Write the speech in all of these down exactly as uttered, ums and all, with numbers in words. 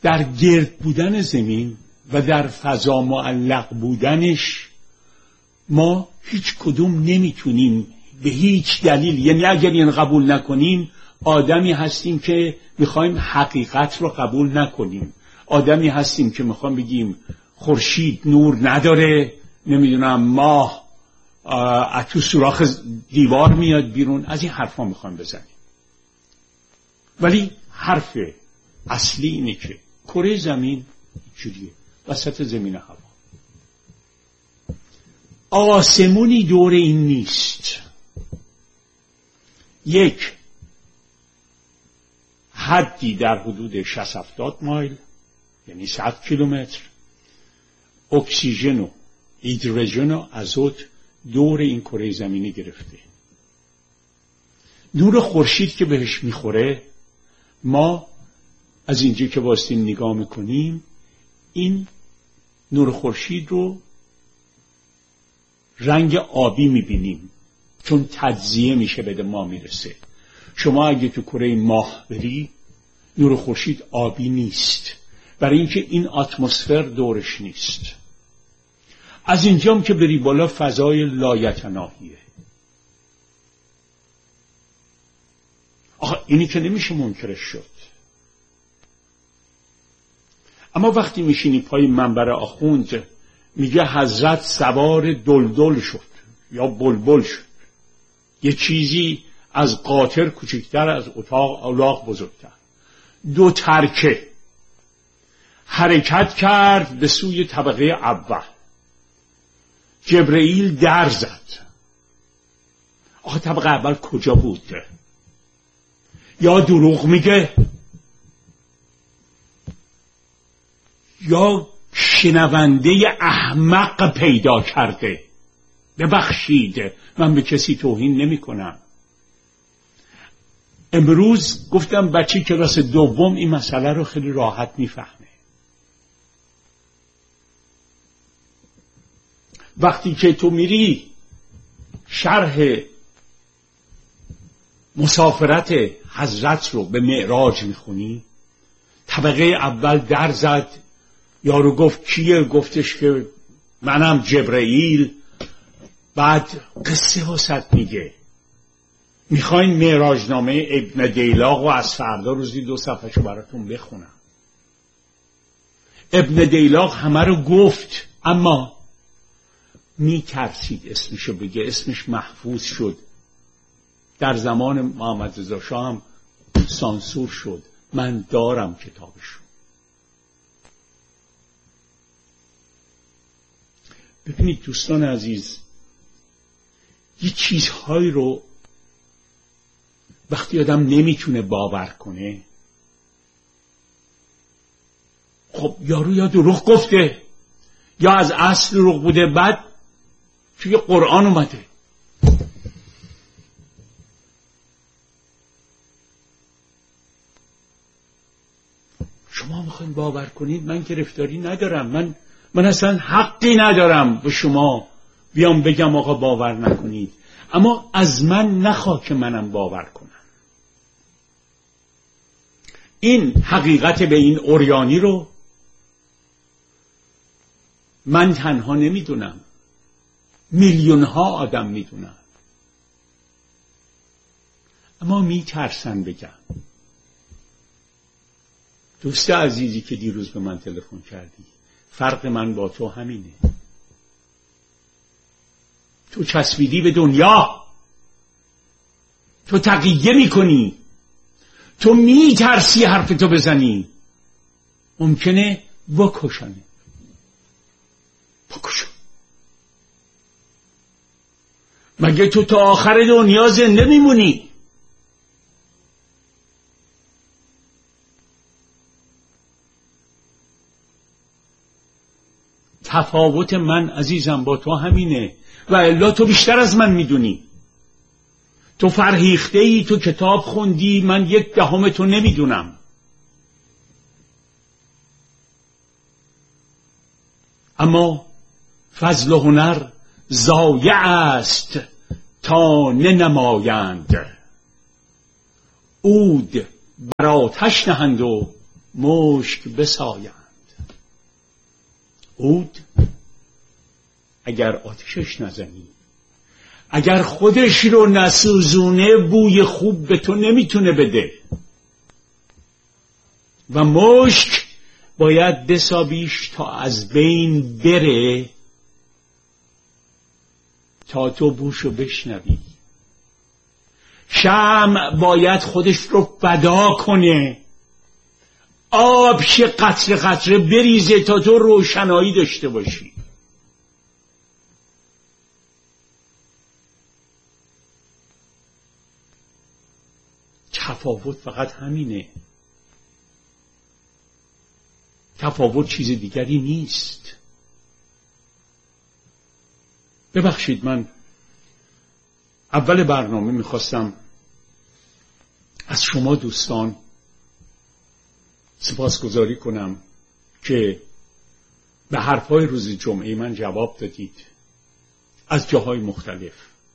در گرد بودن زمین و در فضا معلق بودنش ما هیچ کدوم نمیتونیم به هیچ دلیل، یعنی اگر این قبول نکنیم آدمی هستیم که میخوایم حقیقت رو قبول نکنیم، آدمی هستیم که میخوایم بگیم خورشید نور نداره، نمیدونم ماه از تو سوراخ دیوار میاد بیرون، از این حرفا میخوایم بزنیم. ولی حرف اصلی اینه که کره زمین جوریه، وسط زمین هوا آسمونی دور این نیست. یک حدی در حدود شصت هفتاد مایل یعنی صد کیلومتر اکسیژن و هیدروژن و آزوت دور این کره زمینی گرفته. نور خورشید که بهش میخوره، ما از اینجا که واسطیم نگاه میکنیم این نور خورشید رو رنگ آبی میبینیم چون تجزیه میشه به ما میرسه. شما اگه تو کره ماه بری نور خورشید آبی نیست، برای اینکه این اتمسفر دورش نیست. از اینجام که بری بالا فضای لایتناهیه. آخه اینی که نمیشه منکرش شد. اما وقتی میشینی پای منبر آخوند میگه حضرت سوار دلدل شد یا بلبل شد، یه چیزی از قاطر کوچکتر، از اتاق الاغ بزرگتر، دو ترکه حرکت کرد به سوی طبقه اول. جبرئیل در زد. آخه طبقه اول کجا بود؟ یا دروغ میگه یا شنونده احمق پیدا کرده. ببخشید من به کسی توهین نمی کنم. امروز گفتم بچه کلاس دوم این مسئله رو خیلی راحت میفهمه. وقتی که تو میری شرح مسافرت حضرت رو به معراج میخونی، طبقه اول در زد، یارو گفت کیه؟ گفتش که منم جبرئیل. بعد قصه واسط میگه. میخواین معراجنامه ابن دیلاغ و از فردا روزی دو صفحه‌شو براتون بخونم. ابن دیلاغ همه رو گفت اما میترسید اسمشو بگه، اسمش محفوظ شد. در زمان محمد رضا شاه هم سانسور شد. من دارم کتابشو. ببینید دوستان عزیز، یه چیزهایی رو وقتی آدم نمیتونه باور کنه، خب یارو یا دروغ گفته یا از اصل دروغ بوده. بعد توی قرآن اومده. شما میخواین باور کنید من گرفتاری ندارم، من من اصلا حقی ندارم به شما بیام بگم آقا باور نکنید، اما از من نخواه که منم باور کنم. این حقیقت به این عریانی رو من تنها نمیدونم، میلیون ها آدم میدونن، اما میترسن بگن. دوست عزیزی که دیروز به من تلفن کردی، فرق من با تو همینه. تو چسبیدی به دنیا، تو تقیه میکنی، تو میترسی حرف تو بزنی. ممکنه بکشنه، بکشن. مگه تو تا آخر دنیا زنده میمونی؟ تفاوت من عزیزم با تو همینه، و الا تو بیشتر از من میدونی. تو فرهیخته ای، تو کتاب خوندی، من یک دهم تو نمیدونم. اما فضل و هنر ضایع است تا ننمایند، عود بر آتش نهند و مشک بسایند. عود اگر آتشش نزنی، اگر خودش رو نسوزونه، بوی خوب به تو نمیتونه بده. و مشک باید بسابیش تا از بین بره تا تو بوشو بشنوی. شمع باید خودش رو فدا کنه، آبش قطره قطره بریزه تا تو روشنایی داشته باشی. تفاوت فقط همینه. تفاوت چیز دیگری نیست. ببخشید، من اول برنامه میخواستم از شما دوستان سپاسگزاری کنم که به حرفهای روز جمعه من جواب دادید از جاهای مختلف.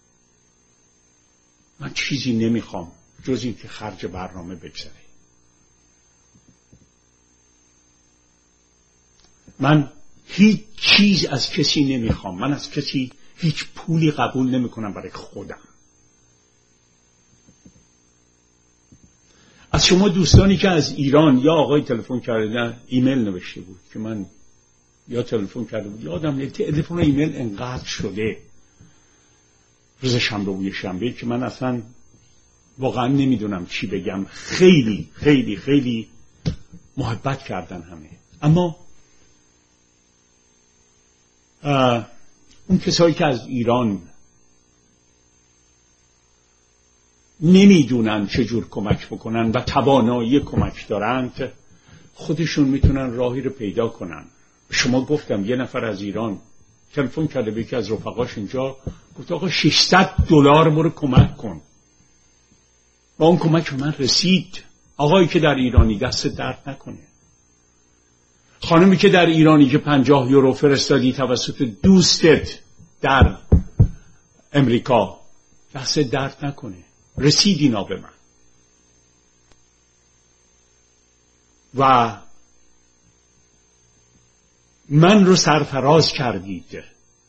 من چیزی نمیخوام جز این که خرج برنامه بگذره. من هیچ چیز از کسی نمیخوام. من از کسی هیچ پولی قبول نمیکنم برای خودم. از شما دوستانی که از ایران، یا آقای تلفن کردن، ایمیل نوشته بود که من، یا تلفن کرده بود، یادم نمیاد، تلفن و ایمیل انقدر شده روز شنبه و شنبه که من اصلا واقعا نمیدونم چی بگم. خیلی خیلی خیلی محبت کردن همه. اما اون کسایی که از ایران نمیدونن چجور کمک بکنن و توانایی کمک دارند، خودشون میتونن راهی رو پیدا کنن. شما گفتم یه نفر از ایران تلفن کرده به یکی از رفقاش اینجا، گفت آقا ششصد دلار برو کمک کن. و اون کمک به من رسید. آقایی که در ایرانی دست درد نکنه. خانمی که در ایرانی که پنجاه یورو فرستادی توسط دوستت در امریکا، دست درد نکنه. رسید اینا به من. و من رو سرفراز کردید.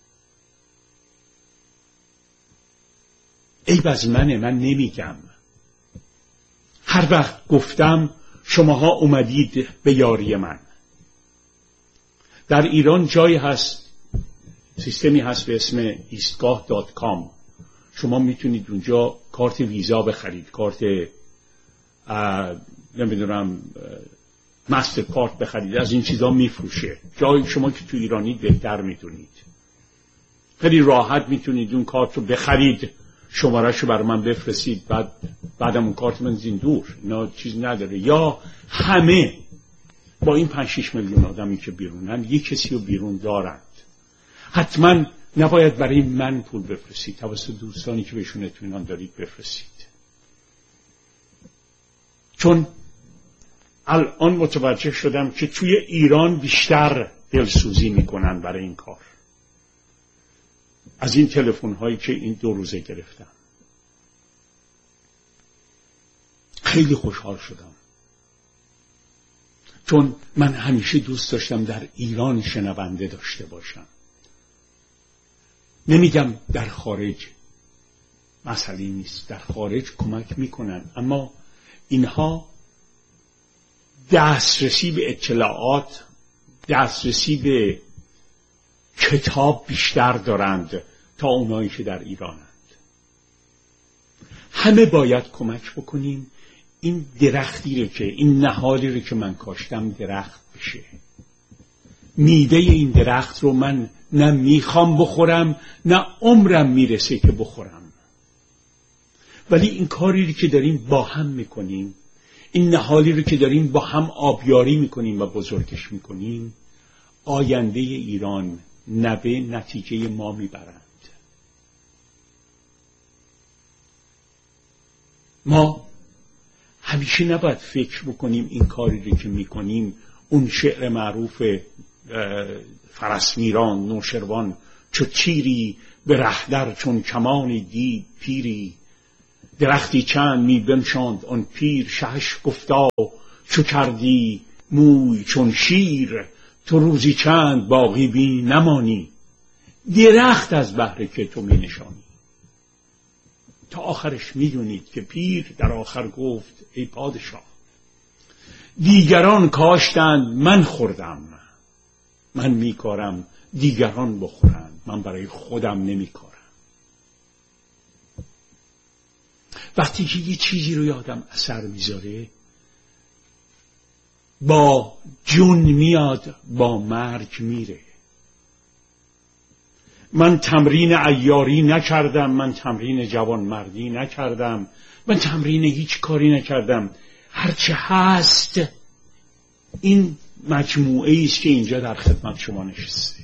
عیب از منه، من نمیگم. هر وقت گفتم شماها اومدید به یاری من. در ایران جایی هست، سیستمی هست به اسم ایستگاه دات کام. شما میتونید اونجا کارت ویزا بخرید، کارت نمیدونم مستر کارت بخرید، از این چیزا میفروشه. جایی شما که تو ایرانی بهتر میتونید، خیلی راحت میتونید اون کارت رو بخرید، شماره‌اش رو برای من بفرستید، بعد بعدم اون کارت من زین دور. اینا چیز نداره. یا همه با این پنج شش میلیون آدمی که بیرونن، یک کسی رو بیرون دارند. حتما نباید برای من پول بفرستید، توسط دوستانی که بهشون اطمینان دارید بفرستید. چون الان متوجه شدم که توی ایران بیشتر دلسوزی میکنن برای این کار از این تلفن هایی که این دو روزه گرفتم. خیلی خوشحال شدم، چون من همیشه دوست داشتم در ایران شنونده داشته باشم. نمیگم در خارج مسئله نیست، در خارج کمک میکنن، اما اینها دسترسی به اطلاعات، دسترسی به کتاب بیشتر دارند تا اونایی که در ایرانند. همه باید کمک بکنیم این درختی رو که، این نهالی رو که من کاشتم درخت بشه. میوه این درخت رو من نه میخوام بخورم، نه عمرم میرسه که بخورم. ولی این کاری رو که داریم با هم میکنیم، این نهالی رو که داریم با هم آبیاری میکنیم و بزرگش میکنیم، آینده ایران نوه نتیجه ما میبرند. ما همیشه نباید فکر بکنیم این کاری رو که میکنیم، اون شعر معروف فرسمیران نوشروان، چو تیری به رهدر چون کمان دید پیری، درختی چند می بنشاند آن پیر، شهش گفتا چو کردی موی چون شیر، تو روزی چند باقی بی نمانی. درخت از بهر که تو می نشانی. تا آخرش می دونید که پیر در آخر گفت ای پادشاه، دیگران کاشتند من خوردم، من می کارم دیگران بخورند، من برای خودم نمی کارم. وقتی که یه چیزی رو یادم اثر میذاره، با جون میاد با مرگ میره. من تمرین عیاری نکردم، من تمرین جوانمردی نکردم، من تمرین هیچ کاری نکردم. هرچه هست این مجموعه است که اینجا در خدمت شما نشسته.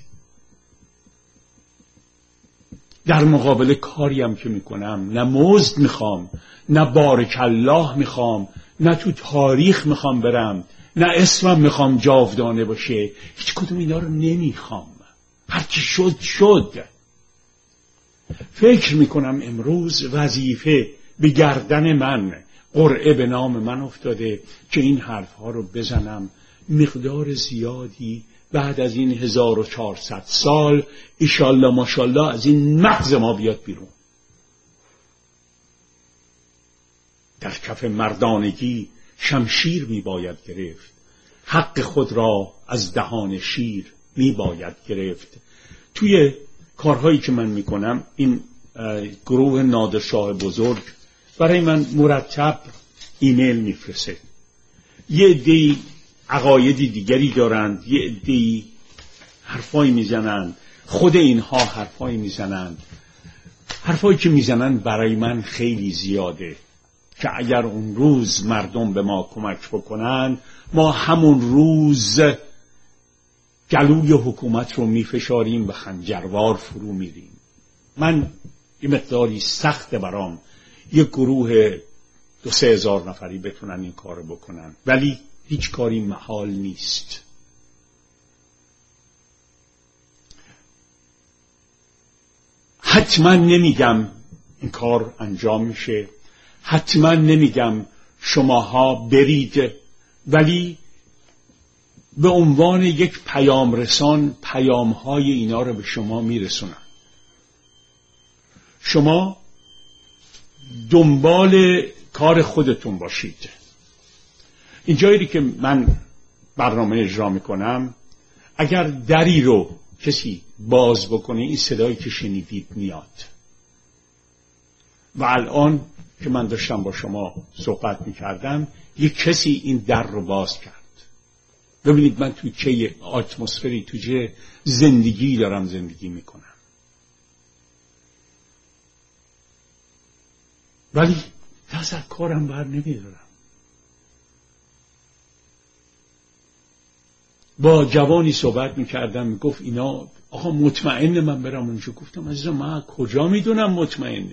در مقابل کاری هم که میکنم نه مزد میخوام، نه بارک الله میخوام، نه تو تاریخ میخوام برم، نه اسمم میخوام جاودانه باشه. هیچ کدوم اینا رو نمیخوام. هرچی شد شد. فکر میکنم امروز وظیفه به گردن من، قرعه به نام من افتاده که این حرفها رو بزنم. مقدار زیادی بعد از این هزار و چهارصد سال ایشالله ماشالله از این مغز ما بیاد بیرون. در کف مردانگی شمشیر می باید گرفت، حق خود را از دهان شیر می باید گرفت. توی کارهایی که من میکنم این گروه نادرشاه بزرگ برای من مرتب ایمیل میفرسته. یه عده‌ای عقایدی دیگری دارند، یه عده‌ای حرفایی میزنند، خود اینها حرفایی میزنند. حرفایی که میزنند برای من خیلی زیاده که اگر اون روز مردم به ما کمک بکنن، ما همون روز گلوی حکومت رو میفشاریم و خنجروار فرو میریم. من یه مقداری سخت برام یه گروه دو سه هزار نفری بتونن این کار بکنن، ولی هیچ کاری محال نیست. حتما نمیگم این کار انجام میشه، حتما نمیگم شماها برید، ولی به عنوان یک پیام رسان پیامهای اینا رو به شما میرسونم. شما دنبال کار خودتون باشید. اینجایی که من برنامه اجرا میکنم، اگر دری رو کسی باز بکنه این صدایی که شنیدید میاد. و الان که من داشتم با شما صحبت میکردم یک کسی این در رو باز کرد. ببینید من تو چه اتمسفری، تو چه زندگی دارم زندگی میکنم. ولی دست از کارم بر نمیدارم. با جوانی صحبت میکردم، میگفت اینا آقا مطمئنه من برم اونجا. گفتم عزیزم من کجا میدونم مطمئنه؟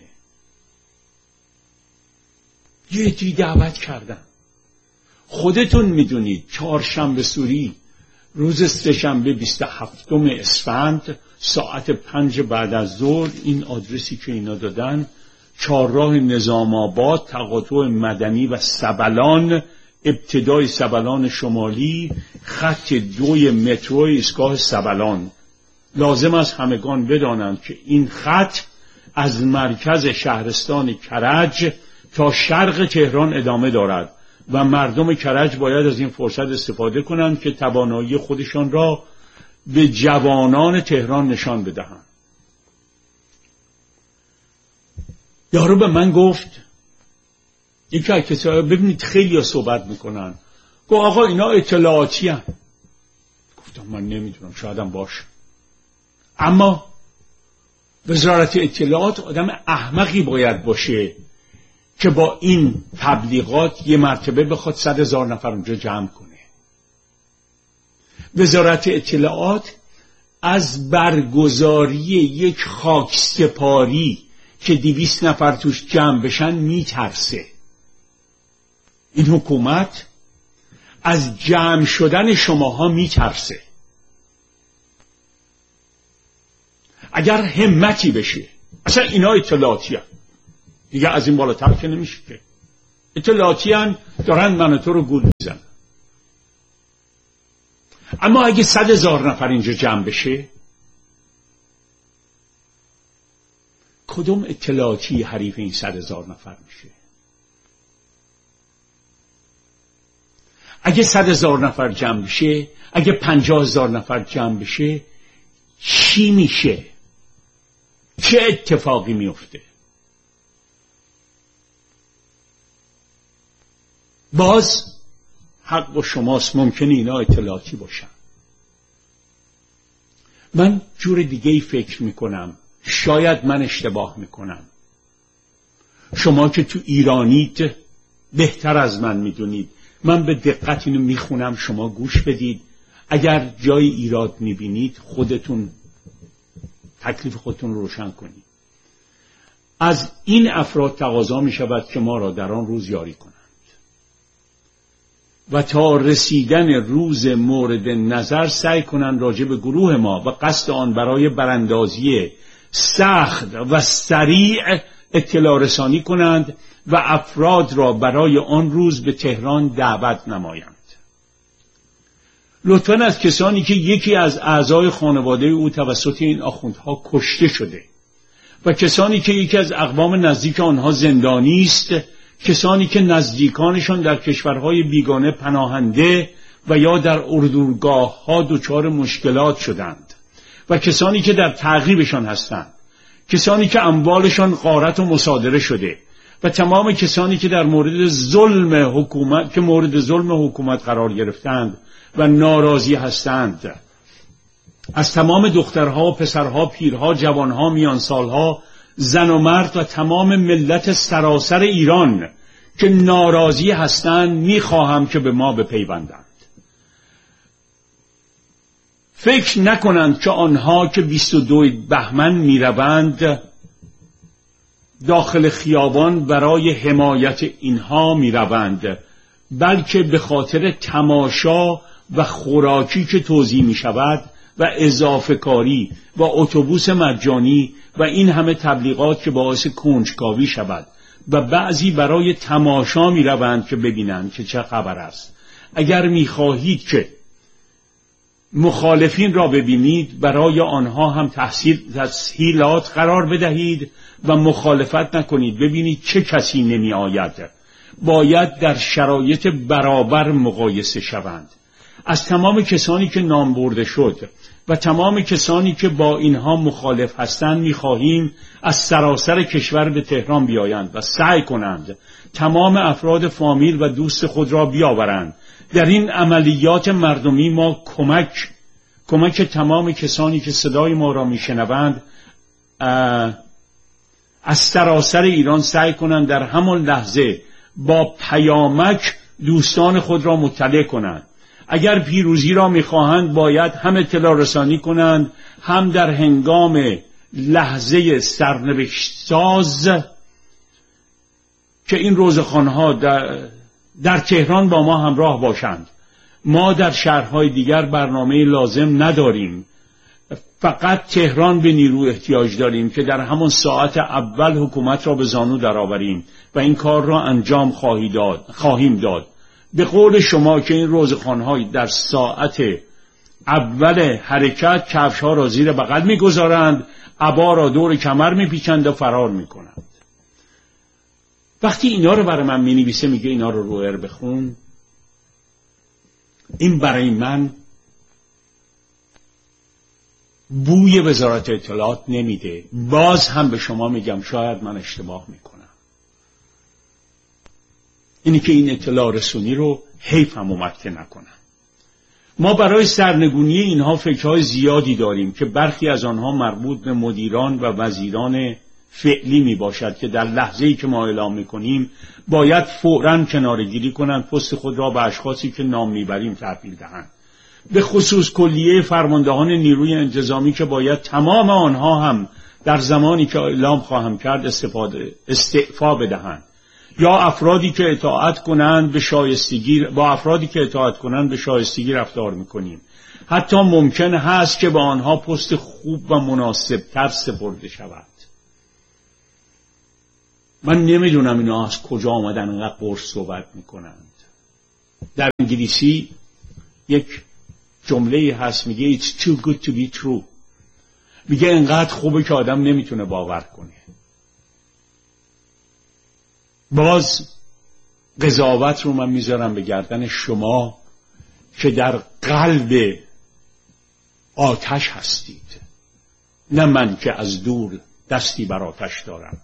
یه دی دعوت کردم. خودتون میدونید چهارشنبه سوری روز سه‌شنبه بیست و هفتم اسفند ساعت پنج بعد از ظهر، این آدرسی که اینا دادن، چهارراه نظام آباد، تقاطع مدنی و سبلان، ابتدای سبلان شمالی، خط دوی مترو ایستگاه سبلان. لازم است همگان بدانند که این خط از مرکز شهرستان کرج تا شرق تهران ادامه دارد و مردم کرج باید از این فرصت استفاده کنند که توانایی خودشان را به جوانان تهران نشان بدهند. یارو به من گفت، یکی از کسایی، ببینید خیلی ها صحبت میکنن، گفت آقا اینا اطلاعاتی هم. گفتم من نمیدونم، شایدم باشه، اما وزارت اطلاعات آدم احمقی باید باشه که با این تبلیغات یه مرتبه بخواد صد هزار نفر اونجا جمع کنه. وزارت اطلاعات از برگزاری یک خاکسپاری که دویست نفر توش جمع بشن میترسه. این حکومت از جمع شدن شماها میترسه. اگر همتی بشه، اصلا اینا اطلاعاتی هن. دیگه از این بالاتر که نمیشه که. اطلاعاتی هن، دارن من تو رو گول میزنن. اما اگه صد هزار نفر اینجا جمع بشه، کدوم اطلاعاتی حریف این صد هزار نفر میشه؟ اگه صد هزار نفر جمع بشه، اگه پنجاه هزار نفر جمع بشه، چی میشه؟ چه اتفاقی میفته؟ باز حق با شماست، ممکنه اینا اطلاعاتی باشن. من جور دیگه ای فکر میکنم، شاید من اشتباه میکنم. شما که تو ایرانید بهتر از من میدونید. من به دقت اینو میخونم، شما گوش بدید. اگر جای ایراد میبینید خودتون تکلیف خودتون رو روشن کنید. از این افراد تقاضا میشود که ما را در آن روز یاری کنند و تا رسیدن روز مورد نظر سعی کنند راجع به گروه ما و قصد آن برای براندازی سخت و سریع اطلاع رسانی کنند و افراد را برای آن روز به تهران دعوت نمایند. لطفاً از کسانی که یکی از اعضای خانواده او توسط این آخوندها کشته شده و کسانی که یکی از اقوام نزدیک آنها زندانی است، کسانی که نزدیکانشان در کشورهای بیگانه پناهنده و یا در اردوگاه ها دچار مشکلات شدند و کسانی که در تعقیبشان هستند، کسانی که اموالشان غارت و مصادره شده و تمام کسانی که در مورد ظلم حکومت که مورد ظلم حکومت قرار گرفتند و ناراضی هستند، از تمام دخترها و پسرها، پیرها، جوانها، میانسالها، زن و مرد و تمام ملت سراسر ایران که ناراضی هستند میخواهم که به ما بپیوندند. فکر نکنند که آنها که بیست و دو بهمن میروند داخل خیابان برای حمایت اینها میروند، بلکه به خاطر تماشا و خوراکی که توزیع می شود و اضافه کاری و اتوبوس مجانی و این همه تبلیغات که باعث کنجکاوی شود و بعضی برای تماشا می روند که ببینند که چه خبر است. اگر می خواهید که مخالفین را ببینید، برای آنها هم تسهیلات قرار بدهید و مخالفت نکنید. ببینید چه کسی نمی آید. باید در شرایط برابر مقایسه شوند. از تمام کسانی که نام برده شد و تمام کسانی که با اینها مخالف هستند می‌خواهیم از سراسر کشور به تهران بیایند و سعی کنند تمام افراد فامیل و دوست خود را بیاورند. در این عملیات مردمی ما کمک کمک تمام کسانی که صدای ما را میشنوند از سراسر ایران سعی کنند در همان لحظه با پیامک دوستان خود را مطلع کنند. اگر پیروزی را میخواهند باید هم اطلاع رسانی کنند، هم در هنگام لحظه سرنوشت ساز که این روزخوان‌ها در, در تهران با ما همراه باشند. ما در شهرهای دیگر برنامه لازم نداریم، فقط تهران به نیرو احتیاج داریم که در همان ساعت اول حکومت را به زانو درآوریم و این کار را انجام خواهی داد خواهیم داد. به قول شما که این روزخوان‌ها در ساعت اول حرکت کفش‌ها را زیر بغل می‌گذارند، عبا را دور کمر می‌پیچند و فرار می‌کنند. وقتی اینا رو برای من می‌نویسه میگه اینا رو روئر بخون، این برای من بوی وزارت اطلاعات نمیده. باز هم به شما میگم شاید من اشتباه میکنم. اینی که این اطلاع رسونی رو حیف هم اومد که نکنم. ما برای سرنگونی اینها فکرهای زیادی داریم که برخی از آنها مربوط به مدیران و وزیران فعلی می باشد که در لحظه‌ای که ما اعلام میکنیم باید فوراً کناره‌گیری کنند، پست خود را به اشخاصی که نام میبریم تحویل دهند. به خصوص کلیه فرماندهان نیروی انتظامی که باید تمام آنها هم در زمانی که اعلام خواهم کرد استفاده استعفا بدهند، یا افرادی که اطاعت کنند به شایستگی با افرادی که اطاعت کنند به شایستگی رفتار میکنیم. حتی ممکن هست که به آنها پست خوب و مناسب تر سپرده شود. من نمیدونم اینا از کجا آمدن اینقدر قرص صحبت میکنند. در انگلیسی یک جمله هست میگه it's too good to be true. میگه انقدر خوبه که آدم نمیتونه باور کنه. باز قضاوت رو من میذارم به گردن شما که در قلب آتش هستید، نه من که از دور دستی بر آتش دارم.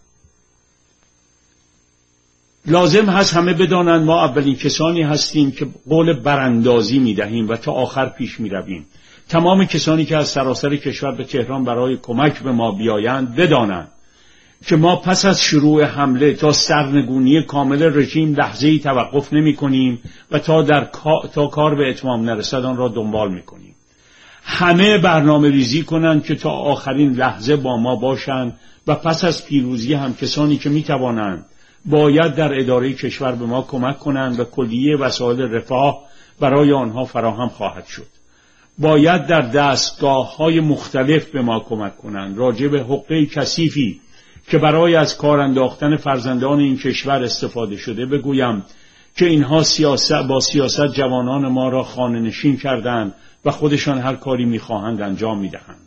لازم هست همه بدانند ما اولین کسانی هستیم که قول براندازی میدهیم و تا آخر پیش میرویم. تمام کسانی که از سراسر کشور به تهران برای کمک به ما بیایند بدانند که ما پس از شروع حمله تا سرنگونی کامل رژیم لحظه‌ای توقف نمی کنیم و تا, در کا... تا کار به اتمام نرسد آن را دنبال می کنیم. همه برنامه ریزی کنند که تا آخرین لحظه با ما باشند و پس از پیروزی هم کسانی که می توانند باید در اداره کشور به ما کمک کنند و کلیه وسایل رفاه برای آنها فراهم خواهد شد. باید در دستگاه‌های مختلف به ما کمک کنند. راجع به حقه کثیفی که برای از کار انداختن فرزندان این کشور استفاده شده بگویم که اینها سیاست با سیاست جوانان ما را خانه نشین کردند و خودشان هر کاری می‌خواهند انجام می‌دهند.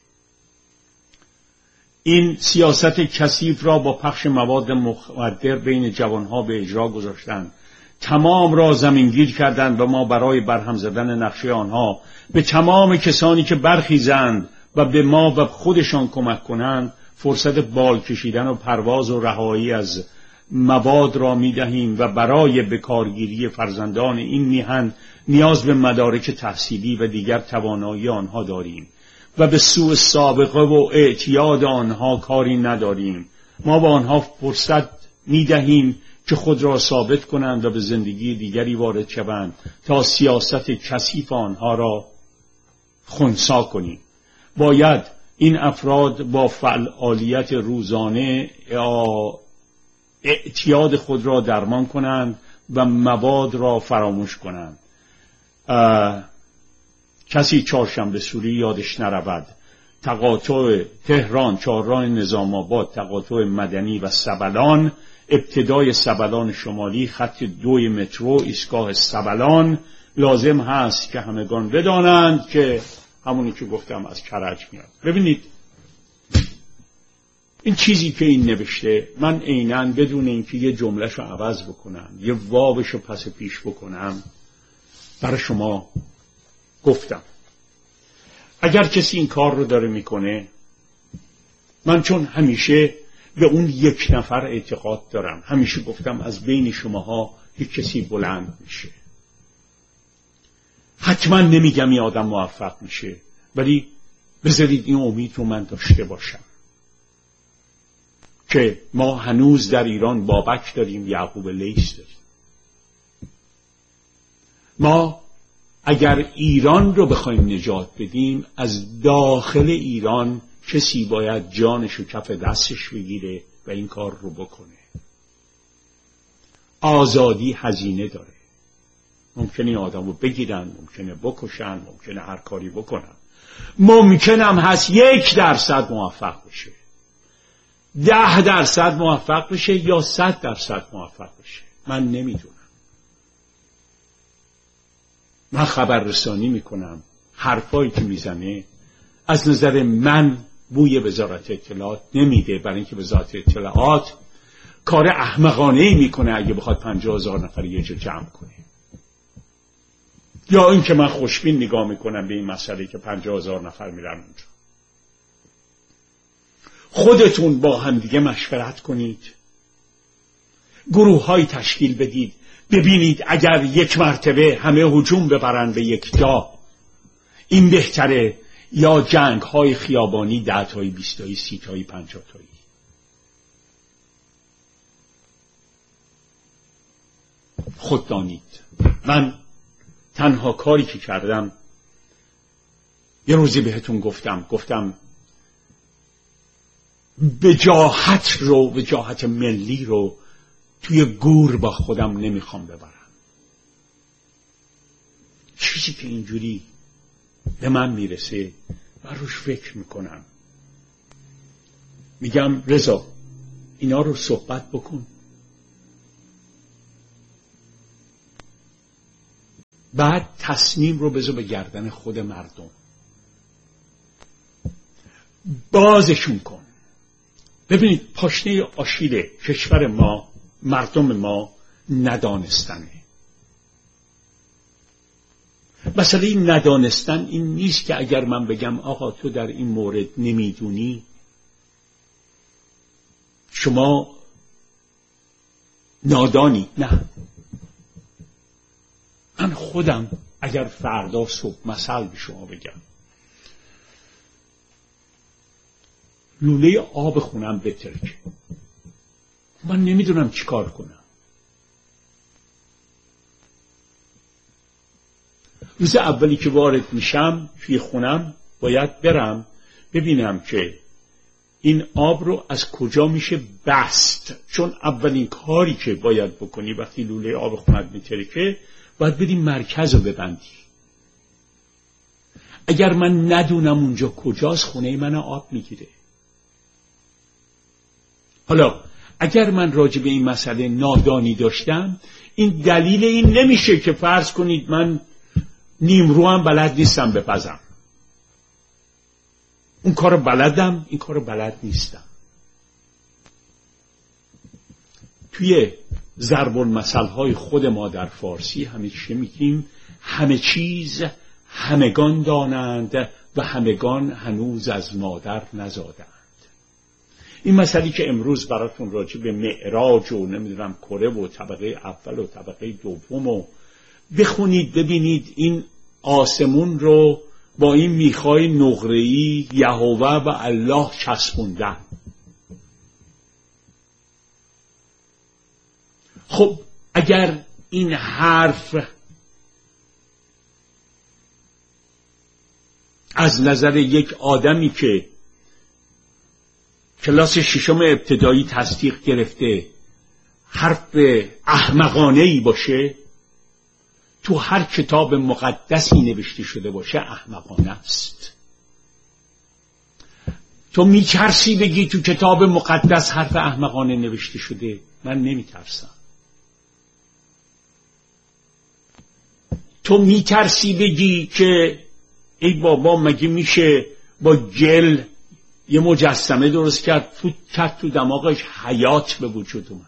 این سیاست کثیف را با پخش مواد مخدر بین جوانها به اجرا گذاشتند. تمام را زمینگیر کردند و ما برای برهم زدن نقشه آنها به تمام کسانی که برخیزند و به ما و خودشان کمک کنند فرصت بال کشیدن و پرواز و رهایی از مواد را می دهیم و برای بکارگیری فرزندان این میهن نیاز به مدارک تحصیلی و دیگر توانایی آنها داریم و به سوء سابقه و اعتیاد آنها کاری نداریم. ما با آنها فرصت می دهیم که خود را ثابت کنند و به زندگی دیگری وارد شوند تا سیاست کثیف آنها را خنثی کنیم. باید این افراد با فعالیت روزانه اعتیاد خود را درمان کنند و مواد را فراموش کنند. کسی چهارشنبه سوری یادش نرود. تقاطع تهران، چهارراه نظام آباد، تقاطع مدنی و سبلان، ابتدای سبلان شمالی، خط دوی مترو، ایستگاه سبلان. لازم هست که همگان بدانند که همونی که گفتم از کرج میاد. ببینید این چیزی که این نوشته، من عیناً بدون اینکه یه جملهشو عوض بکنم، یه واوشو پس پیش بکنم، برای شما گفتم. اگر کسی این کار رو داره میکنه، من چون همیشه به اون یک نفر اعتقاد دارم، همیشه گفتم از بین شماها یک کسی بلند میشه. حتما نمیگم این آدم موفق میشه، ولی بذارید این امید رو من داشته باشم که ما هنوز در ایران بابک داریم، یعقوب لیث داریم. ما اگر ایران رو بخوایم نجات بدیم، از داخل ایران کسی باید جانش رو کف دستش بگیره و این کار رو بکنه. آزادی هزینه داره. ممکنه این آدم رو بگیرن، ممکنه بکشن، ممکنه هر کاری بکنن. ممکنه هم هست یک درصد موفق بشه، ده درصد موفق بشه یا صد درصد موفق بشه. من نمیدونم. من خبررسانی میکنم، حرفایی که میزنه از نظر من بوی وزارت اطلاعات نمیده، برای اینکه وزارت اطلاعات کار احمقانه‌ای میکنه اگه بخواد پنجاه هزار نفر یه جا جمع کنه. یا این که من خوشبین نگاه میکنم به این مسئله که پنجاه هزار نفر میرن اونجا. خودتون با هم دیگه مشورت کنید، گروه های تشکیل بدید، ببینید اگر یک مرتبه همه هجوم ببرن به یک جا این بهتره یا جنگ های خیابانی ده تایی، بیست تایی، سی تایی، پنجاه تایی. خود دانید. من تنها کاری که کردم، یه روزی بهتون گفتم گفتم وجاهت رو، وجاهت ملی رو توی گور با خودم نمیخوام ببرم. چیزی که اینجوری به من میرسه و روش فکر میکنم، میگم رضا اینا رو صحبت بکن. بعد تصمیم رو بذار به گردن خود مردم، بازشون کن. ببینید پاشنه آشیل کشور ما، مردم ما ندانستنه. مسئله این ندانستن این نیست که اگر من بگم آقا تو در این مورد نمیدونی، شما نادانی. نه، من خودم اگر فردا صبح مثل به شما بگم لوله آب خونم بترکه، من نمیدونم چی کار کنم. روز اولی که وارد میشم توی خونم باید برم ببینم که این آب رو از کجا میشه بست، چون اولین کاری که باید بکنی وقتی لوله آب خونت میترکه باید بدی مرکز رو ببندی. اگر من ندونم اونجا کجاست خونه من آب میگیره. حالا اگر من راجع به این مسئله نادانی داشتم، این دلیل این نمیشه که فرض کنید من نیمرو هم بلد نیستم بپزم. اون کار بلدم، این کار بلد نیستم. توی ضرب المثل های خود ما در فارسی همیشه میگیم همه چیز همگان دانند و همگان هنوز از مادر نزادند. این مسئله که امروز براتون راجع به معراج و نمیدونم کره و طبقه اول و طبقه دوم و بخونید ببینید این آسمون رو با این میخای نقره‌ای یهوه و الله چسبوندن. خب اگر این حرف از نظر یک آدمی که کلاس ششم ابتدایی تصدیق گرفته حرف احمقانه‌ای باشه، تو هر کتاب مقدسی نوشته شده باشه احمقانه است. تو میترسی بگی تو کتاب مقدس حرف احمقانه نوشته شده؟ من نمیترسم. تو میترسی بگی که ای بابا مگه میشه با جل یه مجسمه درست کرد تو کرد تو دماغش حیات به وجود اومد؟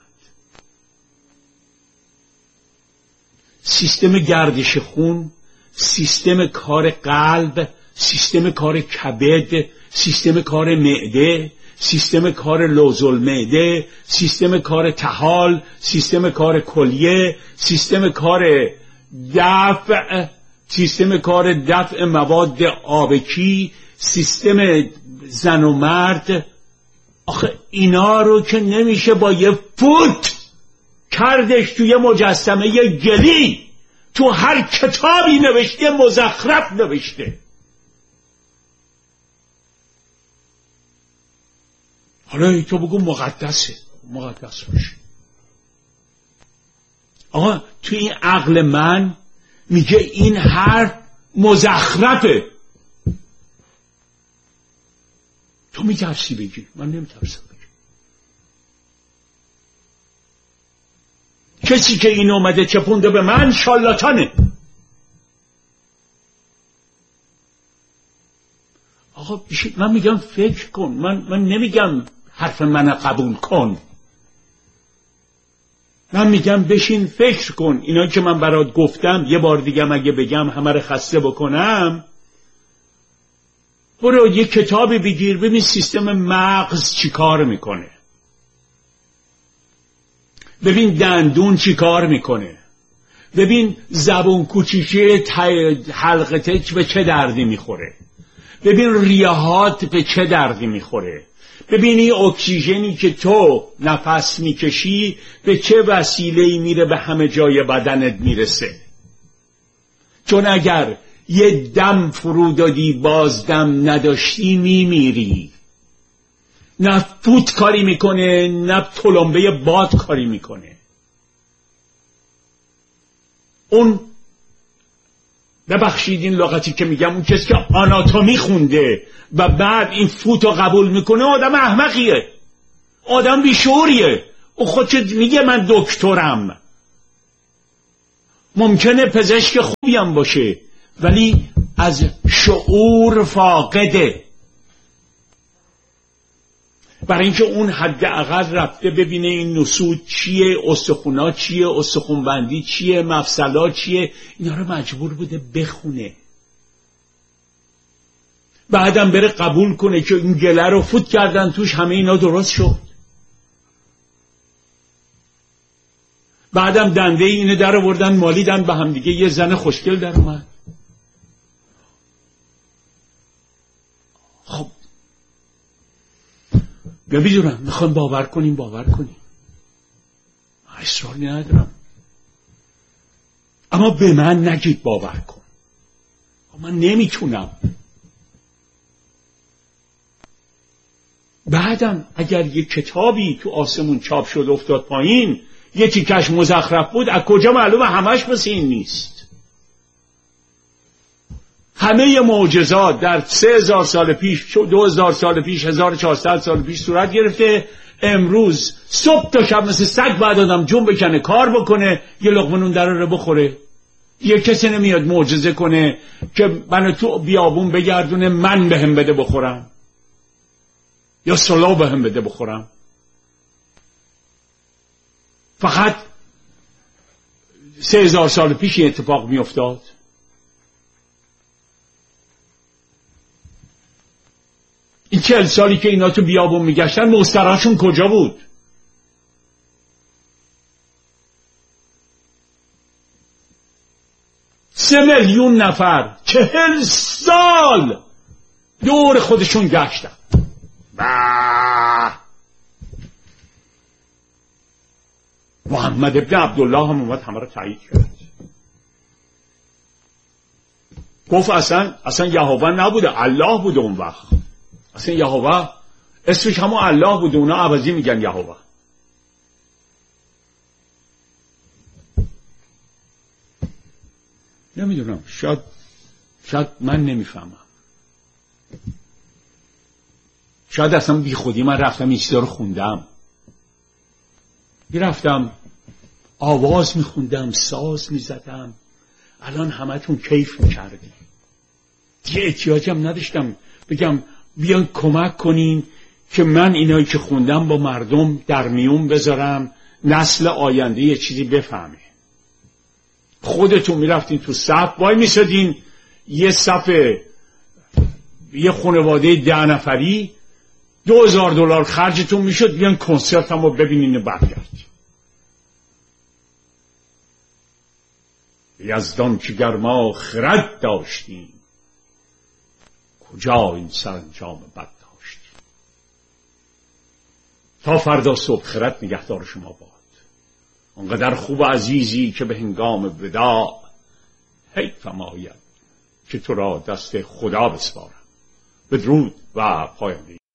سیستم گردش خون، سیستم کار قلب، سیستم کار کبد، سیستم کار معده، سیستم کار لوزالمعده، سیستم کار طحال، سیستم کار کلیه، سیستم کار دفع، سیستم کار دفع مواد آبکی، سیستم زن و مرد. آخه اینا رو که نمیشه با یه فوت کردش توی مجسمه یه گلی. تو هر کتابی نوشته مزخرف نوشته. حالا تو بگو مقدسه، مقدس باشه. آقا تو این عقل من میگه این حرف مزخرفه. تو میترسی بگی، من نمیترسم بگی. کسی که این اومده چپونده به من شالاتانه. آقا من میگم فکر کن، من من نمیگم حرف من قبول کن، من میگم بشین فکر کن. اینا که من برات گفتم یه بار دیگه اگه بگم همه رو خسته بکنم، برو یه کتابی بگیر ببین سیستم مغز چی کار میکنه، ببین دندون چی کار میکنه، ببین زبون کوچیکی حلقته به چه دردی میخوره، ببین ریهات به چه دردی میخوره، ببین این اکسیژنی که تو نفس میکشی به چه وسیله‌ای میره به همه جای بدنت میرسه. چون اگر یه دم فرو دادی باز دم نداشتی میمیری. نه فوت کاری میکنه نه تلمبه باد کاری میکنه. اون ببخشید این لغتی که میگم، اون کسی که آناتومی خونده و بعد این فوت رو قبول میکنه آدم احمقیه، آدم بیشوریه. او خودش میگه من دکترم. ممکنه پزشک خوبی هم باشه ولی از شعور فاقده، برای اینکه اون حداقل رفته ببینه این نسوج چیه، استخونا چیه، استخونبندی چیه، مفصلا چیه، اینا رو مجبور بوده بخونه. بعدم بره قبول کنه که این گله رو فوت کردن توش، همه اینا درست شد. بعدم دنده اینو در آوردن مالیدن به هم دیگه، یه زن خوشگل در اومد. خب نمیدونم، میخوام باور کنیم باور کنیم، اصراری ندارم، اما به من نگید باور کن، من نمیتونم. بعدم اگر یه کتابی تو آسمون چاپ شد افتاد پایین، یه تیکش مزخرف بود، از کجا معلومه همش مثل این نیست؟ همه معجزات در سه هزار سال پیش، دو هزار سال پیش، هزار و چهارصد سال پیش صورت گرفته. امروز صبح تا شب مثل سگ باید آدم جون بکنه، کار بکنه، یه لقمه نون در رو بخوره. یه کسی نمیاد معجزه کنه که منو تو بیابون بگردونه، من بهم بده بخورم یا سلو بهم بده بخورم. فقط سه هزار سال پیش این اتفاق می افتاد. این چهل سالی که اینا تو بیابون میگشتن، مستراشون کجا بود؟ سه میلیون نفر چهل سال دور خودشون گشتن. باه. محمد ابن عبدالله هم اومد همه رو تایید کرد، گفت اصلا اصلا یهوه نبوده، الله بوده اون وقت. اصلا یهوه اسمش همون الله بوده، اونا عوضی میگن یهوه. نمیدونم، شاید شاید من نمیفهمم، شاید اصلا بی خودی من رفتم این چیزا رو خوندم، میرفتم آواز میخوندم، ساز میزدم، الان همتون کیف میکردی. دیگه احتیاجم نداشتم بگم بیان کمک کنین که من اینایی که خوندم با مردم در میون بذارم، نسل آینده یه چیزی بفهمه. خودتون میرفتین تو صف وای میسادین، یه صف یه خانواده ده نفری دو هزار دلار خرجتون میشد، بیان کنسرت هم رو ببینین و برگردین. یزدان که گر ما خرد داشتیم، کجا این سرانجام بد داشتیم. تا فردا صبح خرد نگهدار شما باد. اونقدر خوب و عزیزی که به هنگام وداع حیفم آید که تو را دست خدا بسپارم. بدرود و پاینده.